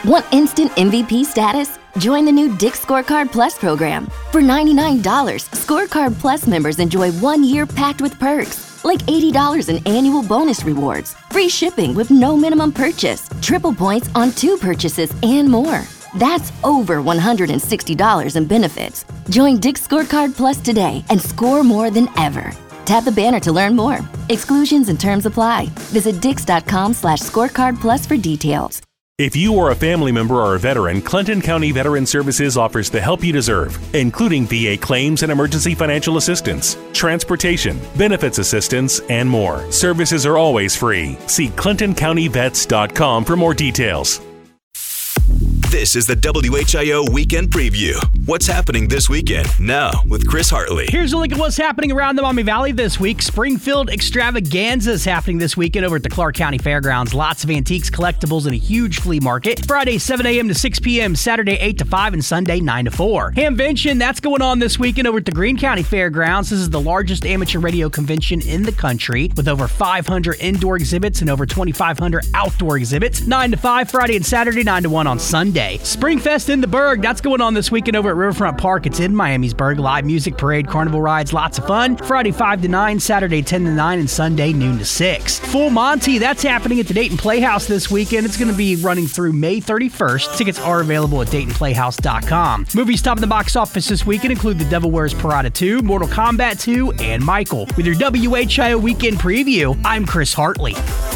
Want instant MVP status? Join the new Dick's Scorecard Plus program. For $99, Scorecard Plus members enjoy 1 year packed with perks, like $80 in annual bonus rewards, free shipping with no minimum purchase, triple points on 2 purchases, and more. That's over $160 in benefits. Join Dick's Scorecard Plus today and score more than ever. Tap the banner to learn more. Exclusions and terms apply. Visit dix.com/scorecardplus for details. If you or a family member are a veteran, Clinton County Veteran Services offers the help you deserve, including VA claims and emergency financial assistance, transportation, benefits assistance, and more. Services are always free. See ClintonCountyVets.com for more details. This is the WHIO Weekend Preview. What's happening this weekend? Now with Chris Hartley. Here's a look at what's happening around the Maumee Valley this week. Springfield Extravaganza is happening this weekend over at the Clark County Fairgrounds. Lots of antiques, collectibles, and a huge flea market. Friday, 7 a.m. to 6 p.m., Saturday, 8 to 5, and Sunday, 9 to 4. Hamvention, that's going on this weekend over at the Greene County Fairgrounds. This is the largest amateur radio convention in the country with over 500 indoor exhibits and over 2,500 outdoor exhibits. 9 to 5 Friday and Saturday, 9 to 1 on Sunday. Springfest in the Berg, that's going on this weekend over at Riverfront Park. It's in Miamisburg. Live music, parade, carnival rides, lots of fun. Friday 5 to 9, Saturday 10 to 9, and Sunday noon to 6. Full Monty, that's happening at the Dayton Playhouse this weekend. It's going to be running through May 31st. Tickets are available at DaytonPlayhouse.com. Movies topping the box office this weekend include The Devil Wears Prada 2, Mortal Kombat 2, and Michael. With your WHIO Weekend Preview, I'm Chris Hartley.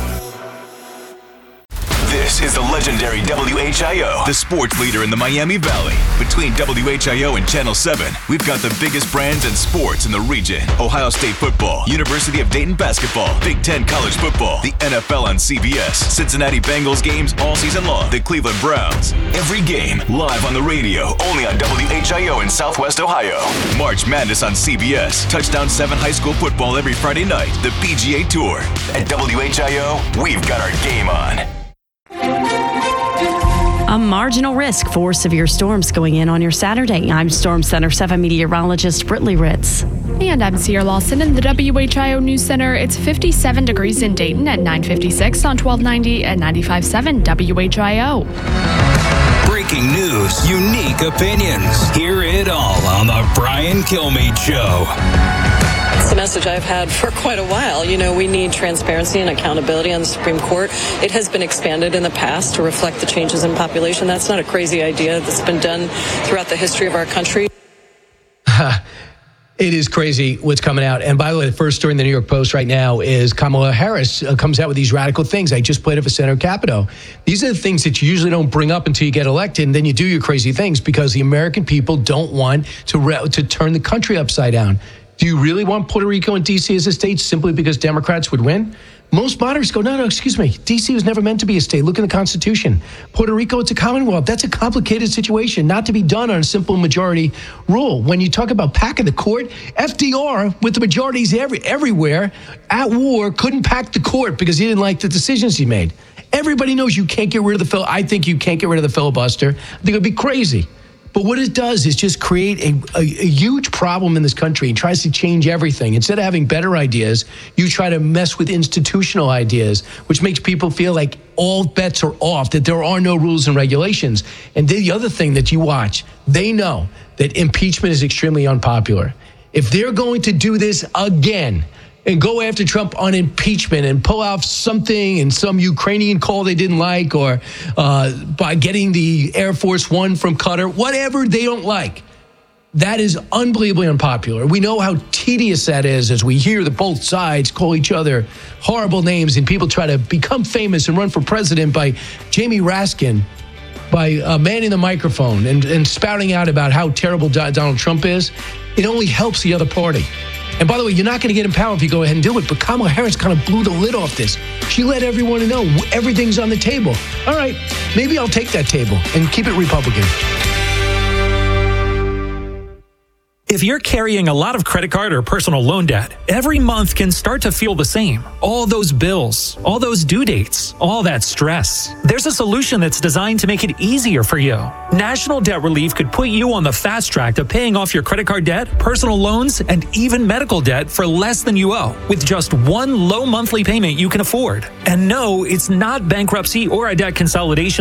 This is the legendary WHIO, the sports leader in the Miami Valley. Between WHIO and Channel 7, we've got the biggest brands and sports in the region. Ohio State football, University of Dayton basketball, Big Ten college football, the NFL on CBS, Cincinnati Bengals games all season long, the Cleveland Browns. Every game live on the radio, only on WHIO in Southwest Ohio. March Madness on CBS, Touchdown 7 high school football every Friday night, the PGA Tour. At WHIO, we've got our game on. A marginal risk for severe storms going in on your Saturday. I'm Storm Center 7 meteorologist Britley Ritz. And I'm Sierra Lawson in the WHIO News Center. It's 57 degrees in Dayton at 9:56 on 1290 at 95.7 WHIO. Breaking news, unique opinions. Hear it all on the Brian Kilmeade Show. It's the message I've had for quite a while. You know, we need transparency and accountability on the Supreme Court. It has been expanded in the past to reflect the changes in population. That's not a crazy idea. That's been done throughout the history of our country. It is crazy what's coming out. And by the way, the first story in the New York Post right now is Kamala Harris comes out with these radical things. I just played it for Senator Capito. These are the things that you usually don't bring up until you get elected, and then you do your crazy things because the American people don't want to turn the country upside down. Do you really want Puerto Rico and D.C. as a state simply because Democrats would win? Most moderates go, no, excuse me. D.C. was never meant to be a state. Look in the Constitution. Puerto Rico, it's a Commonwealth. That's a complicated situation, not to be done on a simple majority rule. When you talk about packing the court, FDR, with the majorities everywhere, at war, couldn't pack the court because he didn't like the decisions he made. Everybody knows you can't get rid of I think you can't get rid of the filibuster. I think it would be crazy. But what it does is just create a huge problem in this country and tries to change everything. Instead of having better ideas, you try to mess with institutional ideas, which makes people feel like all bets are off, that there are no rules and regulations. And the other thing that you watch, they know that impeachment is extremely unpopular. If they're going to do this again and go after Trump on impeachment and pull off something and some Ukrainian call they didn't like, or by getting the Air Force One from Qatar, whatever they don't like, that is unbelievably unpopular. We know how tedious that is as we hear the both sides call each other horrible names and people try to become famous and run for president by Jamie Raskin, by manning the microphone and spouting out about how terrible Donald Trump is. It only helps the other party. And by the way, you're not going to get in power if you go ahead and do it. But Kamala Harris kind of blew the lid off this. She let everyone know everything's on the table. All right, maybe I'll take that table and keep it Republican. If you're carrying a lot of credit card or personal loan debt, every month can start to feel the same. All those bills, all those due dates, all that stress. There's a solution that's designed to make it easier for you. National Debt Relief could put you on the fast track to paying off your credit card debt, personal loans, and even medical debt for less than you owe, with just one low monthly payment you can afford. And no, it's not bankruptcy or a debt consolidation